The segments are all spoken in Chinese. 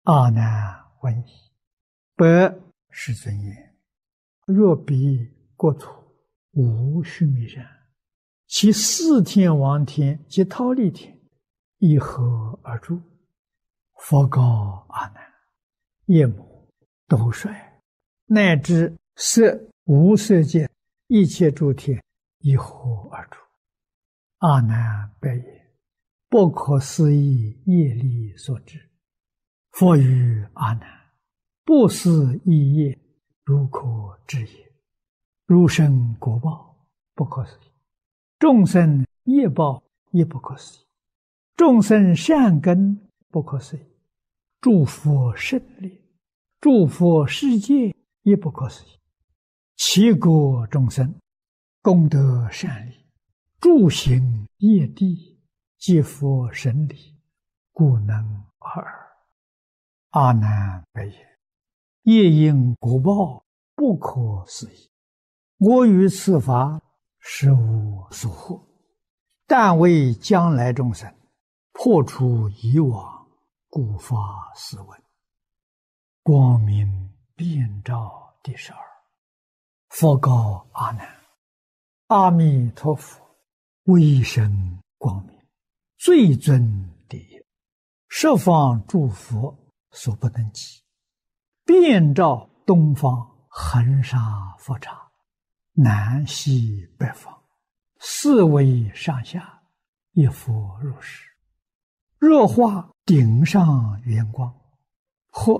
阿难问矣：白世尊言，若彼国土无须弥山，其四天王天及忉利天以何而住？佛告阿难：夜母、斗率乃至色无色界一切诸天以何而住？阿难白言：不可思议业力所致。佛语阿难：不思议业，如可知也。如生果报，不可思议；众生业报也不可思议；众生善根不可思议；诸佛胜利、诸佛世界也不可思议。其国众生功德善利，诸行业地，皆佛神力，故能尔。阿难白言：业因果报不可思议，我于此法实无所获，但为将来众生破除以往，故发斯文。光明遍照第12。佛告阿难：阿弥陀佛威神光明，最尊第一，十方诸佛所不能及，遍照东方恒沙佛刹，南西北方，四维上下，一佛如是。若化顶上圆光，或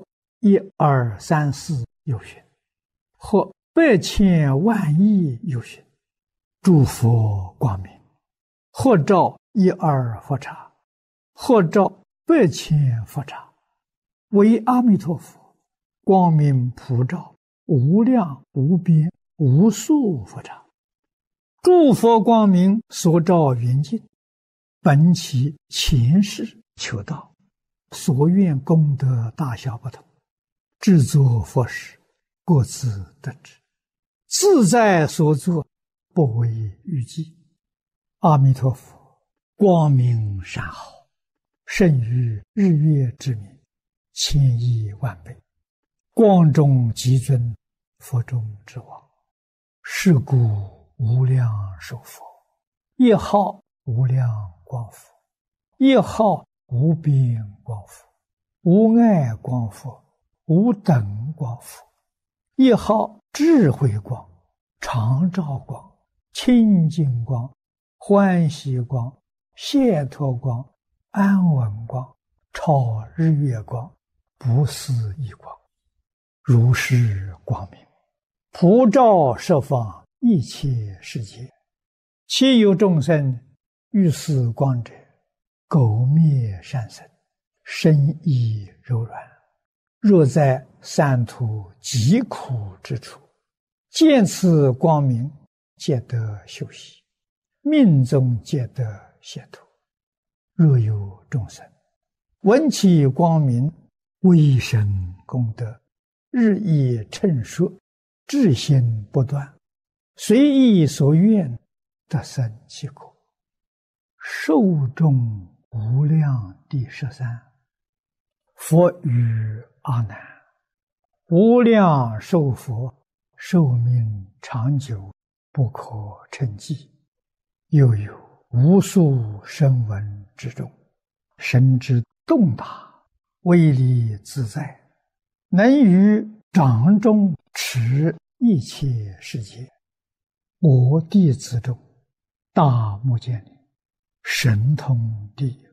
1、2、3、4有寻，或百千万亿有寻，诸佛光明，或照1、2佛刹，或照百千佛刹，为阿弥陀佛光明普照无量无边无数佛刹。诸佛光明所照圆净，本其前世求道，所愿功德大小不同，制作佛事，各自得之，自在所作，不为预计。阿弥陀佛光明善好，胜于日月之明，千亿万倍，光中极尊，佛中之王。是故无量寿佛，一号无量光佛，一号无边光佛，无碍光佛，无等光佛，一号智慧光、常照光、清净光、欢喜光、解脱光、安稳光、超日月光、不思议光。如是光明普照十方一切世界，其有众生遇此光者，苟灭善生，身意柔软。若在三途极苦之处，见此光明，皆得休息，命中皆得解脱。若有众生闻其光明，威神功德日益称说，至心不断，随意所愿，得生其果。寿终无量第13。佛语阿难：无量寿佛寿命长久，不可称计。又有无数声闻之中，神之动大，威力自在，能于掌中持一切世界。我弟子中，大目犍连神通第一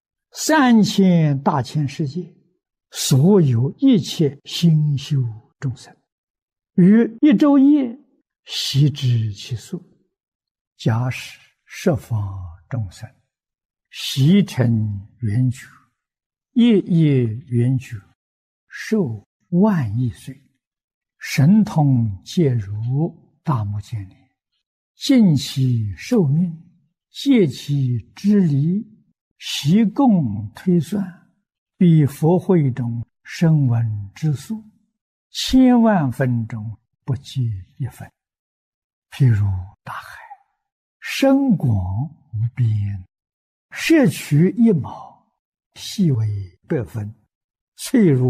，3000大千世界，所有一切心修众生，于一昼夜悉知其数。假使十方众生悉成圆觉，夜夜圆觉，寿万亿岁，神通皆如大目犍连，尽其寿命，借其之离，悉共推算，比佛会中声闻之数，千万分中不计一分。譬如大海，深广无边，摄取一毛，细为1分， 岁如